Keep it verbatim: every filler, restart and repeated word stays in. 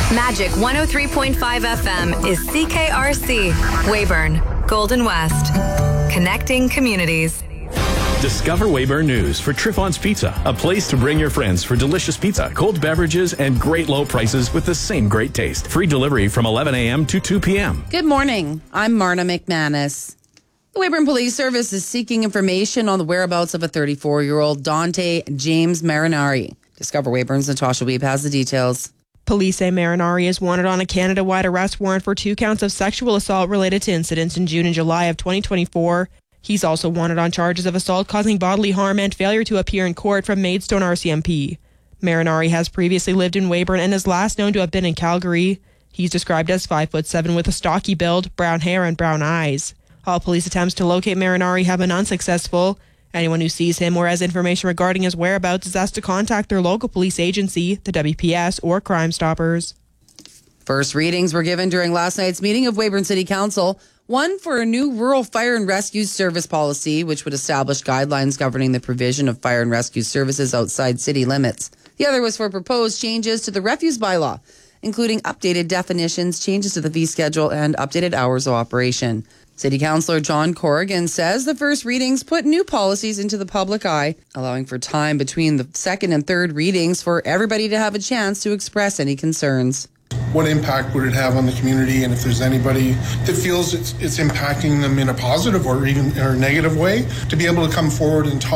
Magic one oh three point five F M is C K R C, Weyburn, Golden West. Connecting communities. Discover Weyburn News for Triffon's Pizza, a place to bring your friends for delicious pizza, cold beverages, and great low prices with the same great taste. Free delivery from eleven a.m. to two p.m. Good morning. I'm Marna McManus. The Weyburn Police Service is seeking information on the whereabouts of a thirty-four-year-old Dante James Marinari. Discover Weyburn's Natasha Weeb has the details. Police say Marinari is wanted on a Canada-wide arrest warrant for two counts of sexual assault related to incidents in June and July of twenty twenty-four. He's also wanted on charges of assault causing bodily harm and failure to appear in court from Maidstone R C M P. Marinari has previously lived in Weyburn and is last known to have been in Calgary. He's described as five foot seven with a stocky build, brown hair, and brown eyes. All police attempts to locate Marinari have been unsuccessful. Anyone who sees him or has information regarding his whereabouts is asked to contact their local police agency, the W P S, or Crime Stoppers. First readings were given during last night's meeting of Weyburn City Council. One for a new rural fire and rescue service policy, which would establish guidelines governing the provision of fire and rescue services outside city limits. The other was for proposed changes to the refuse bylaw, including updated definitions, changes to the fee schedule, and updated hours of operation. City Councillor John Corrigan says the first readings put new policies into the public eye, allowing for time between the second and third readings for everybody to have a chance to express any concerns. What impact would it have on the community, and if there's anybody that feels it's, it's impacting them in a positive or even or negative way, to be able to come forward and talk